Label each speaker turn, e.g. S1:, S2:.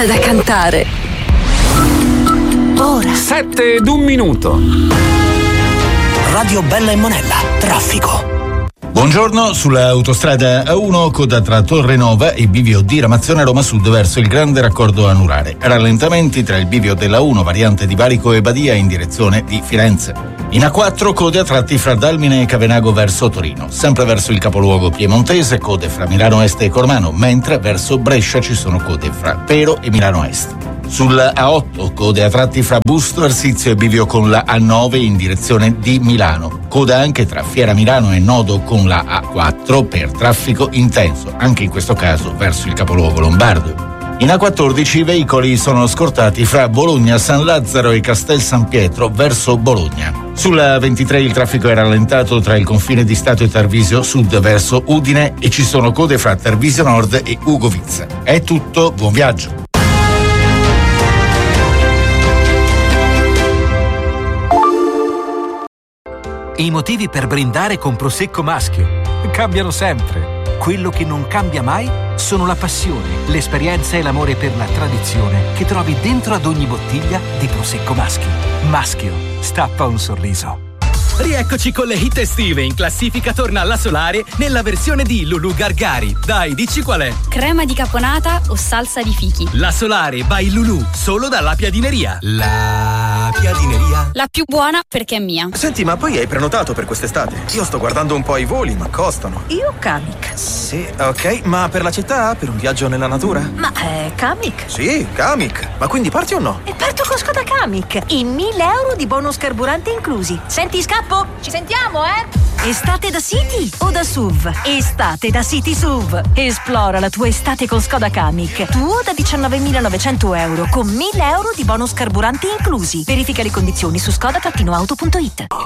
S1: tutta da cantare. Ora
S2: 7 ed 1 minuto.
S3: Radio Bella e Monella, traffico.
S4: Buongiorno, sull'autostrada A1 coda tra Torre Nova e bivio di Ramazione Roma Sud verso il grande raccordo anulare. Rallentamenti tra il bivio della A1 variante di Valico e Badia in direzione di Firenze. In A4 code a tratti fra Dalmine e Cavenago verso Torino. Sempre verso il capoluogo piemontese code fra Milano Est e Cormano, mentre verso Brescia ci sono code fra Pero e Milano Est. Sulla A8 code a tratti fra Busto, Arsizio e bivio con la A9 in direzione di Milano. Coda anche tra Fiera Milano e Nodo con la A4 per traffico intenso, anche in questo caso verso il capoluogo lombardo. In A14 i veicoli sono scortati fra Bologna, San Lazzaro e Castel San Pietro verso Bologna. Sulla 23 il traffico è rallentato tra il confine di Stato e Tarvisio Sud verso Udine e ci sono code fra Tarvisio Nord e Ugovizza. È tutto, buon viaggio.
S5: I motivi per brindare con Prosecco Maschio cambiano sempre. Quello che non cambia mai sono la passione, l'esperienza e l'amore per la tradizione che trovi dentro ad ogni bottiglia di Prosecco Maschio. Maschio, stappa un sorriso.
S6: Rieccoci con le hit estive. In classifica torna la Solare nella versione di Lulu Gargari. Dai, dici qual è?
S7: Crema di caponata o salsa di fichi?
S6: La Solare by Lulu, solo dalla Piadineria. La Piadineria?
S7: La più buona perché è mia.
S8: Senti, ma poi hai prenotato per quest'estate? Io sto guardando un po' i voli, ma costano.
S9: Io Kamiq.
S8: Sì, ok, ma per la città? Per un viaggio nella natura?
S9: Ma Kamiq?
S8: Sì, Kamiq. Ma quindi parti o no?
S9: E parto con Skoda Kamiq. I 1.000 euro di bonus carburante inclusi. Senti, scappo!
S10: Ci sentiamo, eh?
S9: Estate da City o da SUV? Estate da City SUV. Esplora la tua estate con Skoda Kamiq. Tuo da 19.900 euro con 1.000 euro di bonus carburanti inclusi. Verifica le condizioni su skoda-auto.it.